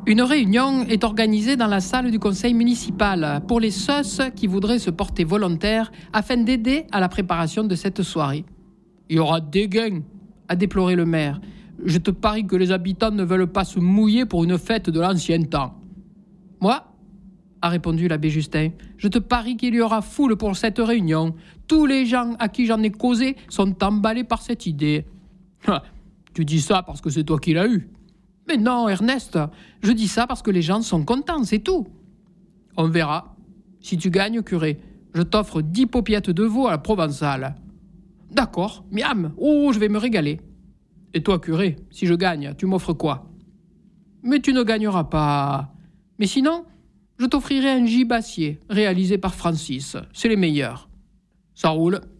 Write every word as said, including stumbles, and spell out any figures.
Une réunion est organisée dans la salle du conseil municipal pour les S O S qui voudraient se porter volontaires afin d'aider à la préparation de cette soirée. Il y aura des gains, a déploré le maire. Je te parie que les habitants ne veulent pas se mouiller pour une fête de l'ancien temps. Moi, a répondu l'abbé Justin, je te parie qu'il y aura foule pour cette réunion. Tous les gens à qui j'en ai causé sont emballés par cette idée. Tu dis ça parce que c'est toi qui l'as eu. Mais non, Ernest, je dis ça parce que les gens sont contents, c'est tout. On verra. Si tu gagnes, curé, je t'offre dix paupiettes de veau à la Provençale. D'accord, miam, oh, je vais me régaler. Et toi, curé, si je gagne, tu m'offres quoi? Mais tu ne gagneras pas. Mais sinon, je t'offrirai un gibassier réalisé par Francis. C'est les meilleurs. Ça roule.